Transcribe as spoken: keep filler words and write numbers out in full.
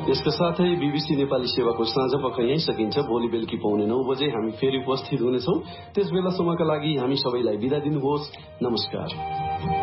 यसका साथै बीबीसी नेपाली सेवाको साँझ पख यही सकिन्छ। भोलि बेलुकी पौने नौ बजे हामी फेरि उपस्थित हुनेछौँ। त्यस बेलासम्मका लागि हामी सबैलाई बिदा दिनुहोस्। नमस्कार।